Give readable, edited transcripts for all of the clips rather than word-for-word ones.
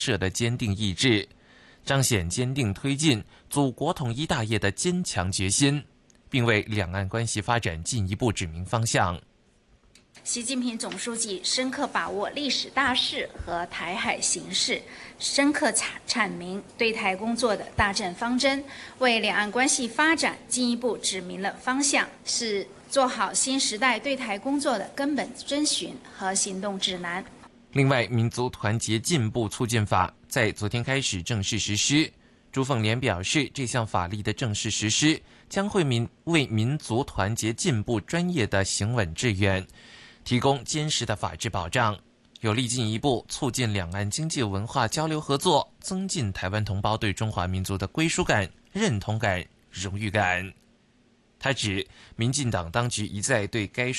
社的坚定意志，彰显坚定推进祖国统一大业的坚强决心，并为两岸关系发展进一步指明方向。 习近平总书记深刻把握历史大势和台海形势，深刻阐明对台工作的大政方针，为两岸关系发展进一步指明了方向，是做好新时代对台工作的根本遵循和行动指南。 另外，民族团结进步促进法在昨天开始正式实施。朱凤莲表示，这项法律的正式实施将会为民族团结进步专业的行稳致远提供坚实的法治保障，有力进一步促进两岸经济文化交流合作，增进台湾同胞对中华民族的归属感、认同感、荣誉感。他指，民进党当局一再对该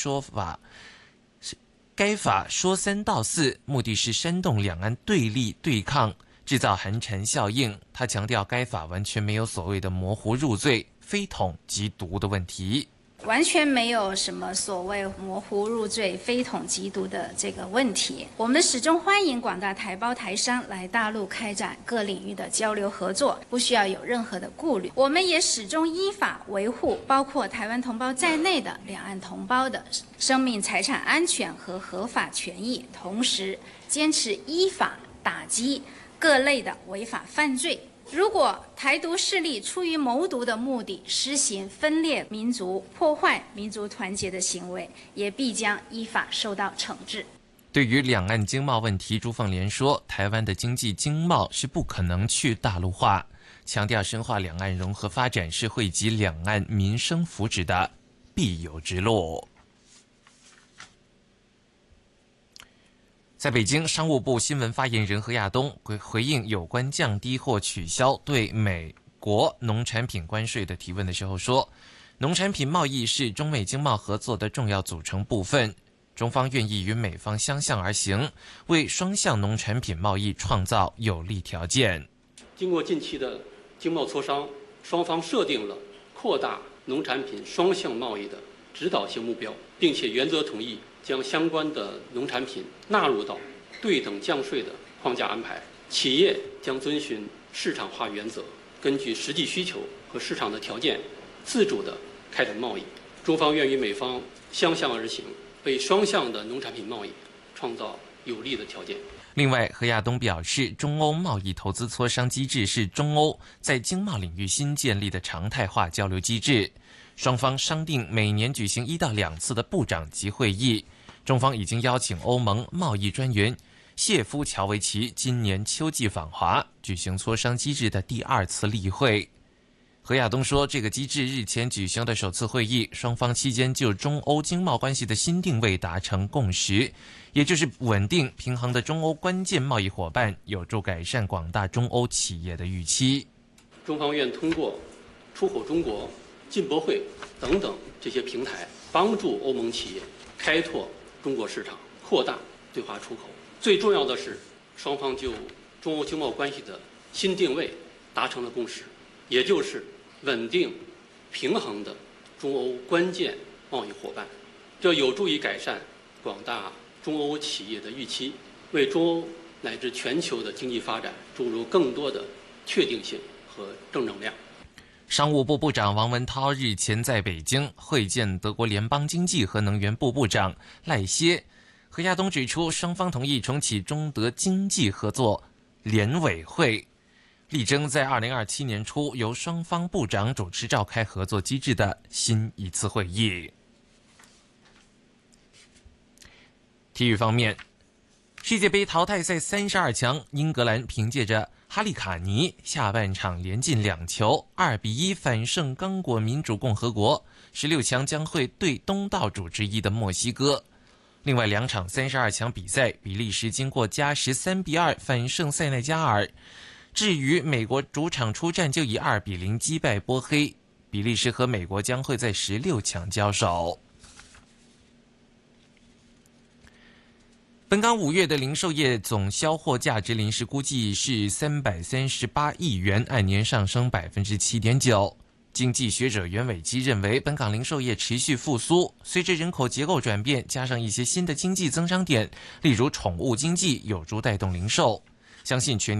法说三道四，目的是煽动两岸对立对抗，制造寒蝉效应。他强调，该法完全没有所谓的模糊入罪、非统即毒的问题。 完全没有什么所谓模糊入罪、非统即毒的这个问题。我们始终欢迎广大台胞台商来大陆开展各领域的交流合作，不需要有任何的顾虑。我们也始终依法维护包括台湾同胞在内的两岸同胞的生命财产安全和合法权益，同时坚持依法打击各类的违法犯罪。如果台独势力出于谋独的目的施行分裂民族、破坏民族团结的行为，也必将依法受到惩治。 对于两岸经贸问题，朱凤莲说，台湾的经济经贸是不可能去大陆化，强调深化两岸融合发展是惠及两岸民生福祉的必由之路。在北京，商务部新闻发言人何亚东回应有关降低或取消对美国农产品关税的提问的时候说，农产品贸易是中美经贸合作的重要组成部分，中方愿意与美方相向而行，为双向农产品贸易创造有利条件。 经过近期的经贸磋商，双方设定了扩大农产品双向贸易的指导性目标，并且原则同意将相关的农产品纳入到对等降税的框架安排。企业将遵循市场化原则，根据实际需求和市场的条件，自主地开展贸易。中方愿与美方相向而行，为双向的农产品贸易创造有利的条件。 另外，何亚东表示，中欧贸易投资磋商机制是中欧在经贸领域新建立的常态化交流机制，双方商定每年举行1到2次的部长级会议。中方已经邀请欧盟贸易专员谢夫乔维奇今年秋季访华，举行磋商机制的第2次例会。何亚东说，这个机制日前举行的首次会议，双方期间就中欧经贸关系的新定位达成共识，也就是稳定平衡的中欧关键贸易伙伴，有助改善广大中欧企业的预期。 中方愿通过出口中国、进博会等等这些平台，帮助欧盟企业开拓中国市场，扩大对华出口。最重要的是，双方就中欧经贸关系的新定位达成了共识，也就是稳定平衡的中欧关键贸易伙伴，这有助于改善广大中欧企业的预期，为中欧乃至全球的经济发展注入更多的确定性和正能量。 商务部部长王文涛日前在北京会见德国联邦经济和能源部部长赖歇。何亚东指出，双方同意重启中德经济合作联委会，力争在2027年初由双方部长主持召开合作机制的新一次会议。体育方面，世界杯淘汰赛32强，英格兰凭借着哈利卡尼下半场连进2球，2-1反胜刚果民主共和国，16强将会对东道主之一的墨西哥。另外2场32强比赛，比利时经过加时3-2反胜塞内加尔，至于美国主场出战就以2-0击败波黑，比利时和美国将会在16强交手。本港5月的零售业总销货价值临时估计是338亿元，按年上升 7.9%。经济学者袁伟基认为，本港零售业持续复苏，随着人口结构转变，加上一些新的经济增长点，例如宠物经济，有助带动零售。 相信全